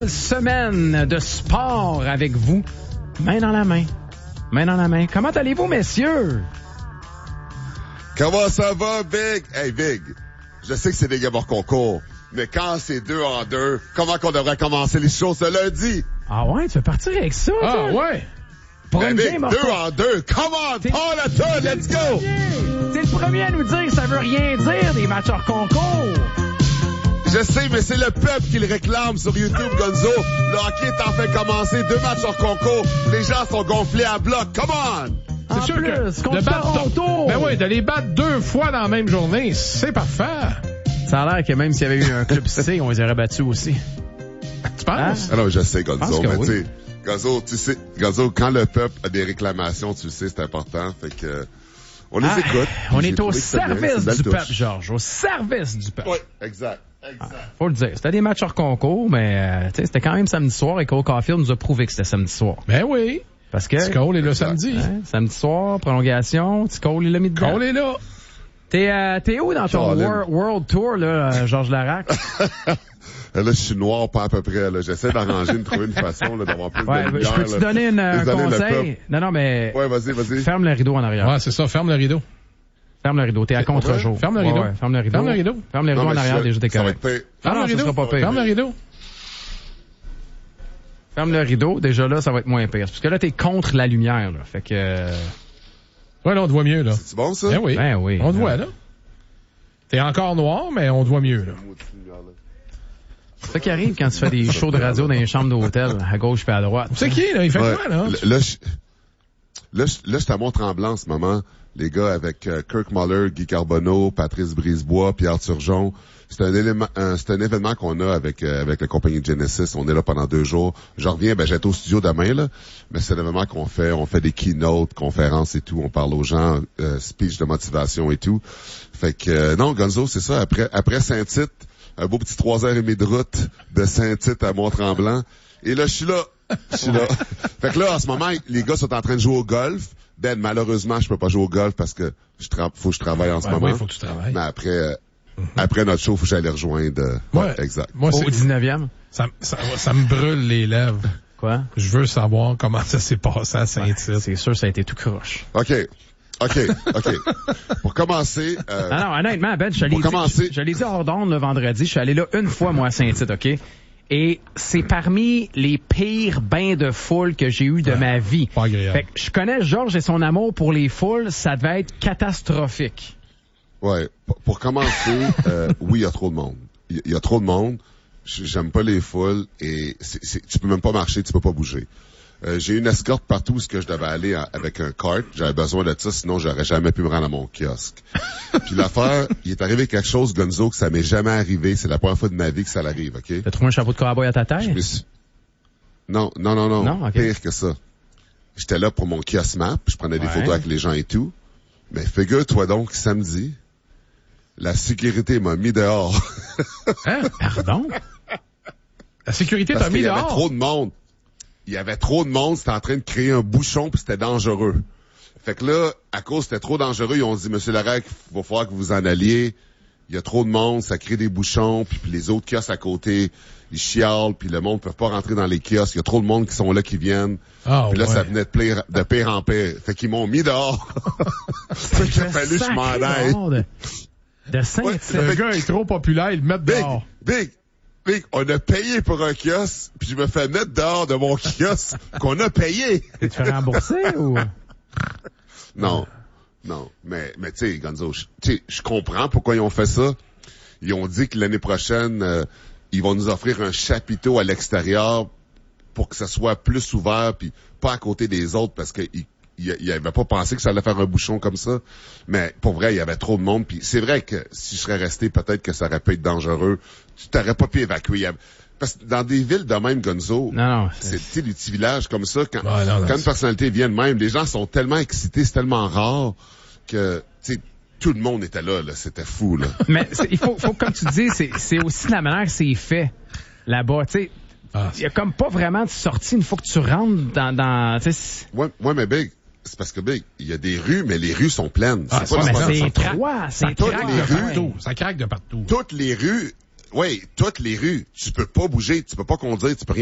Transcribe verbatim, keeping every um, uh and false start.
Semaine de sport avec vous, main dans la main, main dans la main. Comment allez-vous, messieurs? Comment ça va, Big? Hey, Big, je sais que c'est des gamins hors concours, mais quand c'est deux en deux, comment qu'on devrait commencer les choses ce lundi? Ah ouais, tu veux partir avec ça? Ah toi? ouais! Pour ben, Big, deux en deux, come on, pas la tour, let's go! T'es le premier à nous dire que ça veut rien dire, des matchs hors concours. Je sais, mais c'est le peuple qui le réclame sur YouTube, Gonzo. Le hockey est enfin commencé, deux matchs hors concours. Les gens sont gonflés à bloc. Come on! C'est en sûr plus, que de battre Toronto. Ben oui, de les battre deux fois dans la même journée, c'est parfait. Ça a l'air que même s'il y avait eu un club C, on les aurait battus aussi. Tu penses? Ah non, je sais, Gonzo, mais oui. tu sais, Gonzo, tu sais, Gonzo, quand le peuple a des réclamations, tu le sais, c'est important. Fait que, on les ah, écoute. On est au service du peuple, Georges. Au service du peuple. Oui, exact. Exact. Ah, faut le dire. C'était des matchs hors concours, mais euh, c'était quand même samedi soir et Cole Caulfield nous a prouvé que c'était samedi soir. Ben oui. Parce que. Cole est là samedi. Hein, samedi soir, prolongation. Cole est là mis dedans. Cole est là. T'es, euh, t'es où dans ton wor- World Tour, là, Georges Larac? Là, je suis noir pas à peu près. Là. J'essaie d'arranger, de trouver une façon là, d'avoir plus ouais, de lumière. Je peux te là. donner une, un Désolé, conseil? Non, non, mais. Ouais, vas-y, vas-y. Ferme le rideau en arrière. Ouais, c'est ça. Ferme le rideau. Ferme le rideau, t'es à contre-jour. Ferme le rideau. Ouais, ouais, ferme le rideau. Ferme le rideau. Ferme le rideau en arrière, déjà, t'es correct. Ferme le rideau. Ferme le rideau. Ferme le rideau, déjà là, ça va être moins pire. Parce que là, t'es contre la lumière, là. Fait que... Ouais, là, on te voit mieux, là. C'est bon, ça? Ben oui. Ben oui. On te voit, là. T'es encore noir, mais on te voit mieux, là. C'est ça qui arrive quand tu fais des shows de radio dans les chambres d'hôtel, à gauche et à droite. C'est qui, là? Il fait ouais. quoi, là? Là, je, là, je, là, je t'en montre en blanc en ce moment. Les gars avec euh, Kirk Muller, Guy Carbonneau, Patrice Brisebois, Pierre Turgeon. C'est un élément, un, c'est un événement qu'on a avec euh, avec la compagnie Genesis. On est là pendant deux jours. Je reviens, ben j'étais au studio demain là, mais c'est un événement qu'on fait. On fait des keynotes, conférences et tout. On parle aux gens, euh, speech de motivation et tout. Fait que euh, non, Gonzo, c'est ça. Après après Saint-Tite, un beau petit trois heures et demie de route de Saint-Tite à Mont-Tremblant. Et là, je suis là. Je suis là. Fait que là, en ce moment, les gars sont en train de jouer au golf. Ben, malheureusement, je peux pas jouer au golf parce que je tra- faut que je travaille en ce ben moment. Oui, faut que tu travailles. Mais après, euh, mm-hmm. après notre show, faut que j'aille les rejoindre. Euh, ouais, ouais, exact. Moi, au dix-neuvième? Ça, ça, ça me brûle les lèvres. Quoi? Je veux savoir comment ça s'est passé à Saint-Tite. Ouais, c'est sûr, ça a été tout croche. OK. OK, OK. Pour commencer... Euh, non, non, honnêtement, Ben, je l'ai dit, commencer... je, je l'ai dit hors d'onde le vendredi, je suis allé là une fois, moi, à Saint-Tite, OK? Et c'est parmi les pires bains de foule que j'ai eu de ouais, ma vie. Pas agréable. Fait que je connais Georges et son amour pour les foules, ça devait être catastrophique. Ouais. Pour, pour commencer, euh, oui, il y a trop de monde. Il y, y a trop de monde. J'aime pas les foules et c'est, c'est, tu peux même pas marcher, tu peux pas bouger. Euh, j'ai une escorte partout où ce que je devais aller à, avec un cart. J'avais besoin de ça, sinon j'aurais jamais pu me rendre à mon kiosque. Puis l'affaire, il est arrivé quelque chose, Gonzo, que ça m'est jamais arrivé. C'est la première fois de ma vie que ça arrive, OK? T'as trouvé un chapeau de cowboy à ta taille? Suis... Non, non, non, non. Non, okay. Pire que ça. J'étais là pour mon kiosque map, je prenais des ouais. photos avec les gens et tout. Mais figure-toi donc, samedi, la sécurité m'a mis dehors. Hein? Pardon? La sécurité Parce t'a mis qu'il y dehors? avait trop de monde. Il y avait trop de monde, c'était en train de créer un bouchon, puis c'était dangereux. Fait que là, à cause c'était trop dangereux, ils ont dit, Monsieur Larac, il va falloir que vous en alliez. Il y a trop de monde, ça crée des bouchons, puis, puis les autres kiosques à côté, ils chialent, puis le monde ne peut pas rentrer dans les kiosques. Il y a trop de monde qui sont là, qui viennent. Ah, puis là, ouais. ça venait de pire, de pire en pire. Fait qu'ils m'ont mis dehors. Fait qu'il a fallu que je m'en aille. De, de Saint-Tite. Ouais, le gars est trop populaire, ils le mettent Big, dehors. big, big, on a payé pour un kiosque, puis je me fais mettre dehors de mon kiosque qu'on a payé. Tu te fais rembourser ou? Non. Non, mais mais tu sais, Gonzo, tu sais, je comprends pourquoi ils ont fait ça. Ils ont dit que l'année prochaine, euh, ils vont nous offrir un chapiteau à l'extérieur pour que ça soit plus ouvert, puis pas à côté des autres, parce que ils ils avaient pas pensé que ça allait faire un bouchon comme ça. Mais pour vrai, il y avait trop de monde. Puis c'est vrai que si je serais resté, peut-être que ça aurait pu être dangereux. Tu t'aurais pas pu évacuer. Parce que dans des villes de même, Gonzo, non, non, c'est, tu sais, des petits villages comme ça, quand, ouais, non, non, quand une personnalité vient de même, les gens sont tellement excités, c'est tellement rare que, tu sais, tout le monde était là, là, c'était fou, là. Mais il faut, faut, comme tu dis, c'est, c'est aussi la manière que c'est fait là-bas, tu sais. Ah, il y a comme pas vraiment de sortie une fois que tu rentres dans, dans, tu sais. Ouais, ouais, mais Big, c'est parce que Big, il y a des rues, mais les rues sont pleines. Ah, c'est pas mais c'est étroit, c'est toutes étroit. les rues, ça craque de partout. Toutes les rues oui, toutes les rues. Tu peux pas bouger, tu peux pas conduire, tu peux rien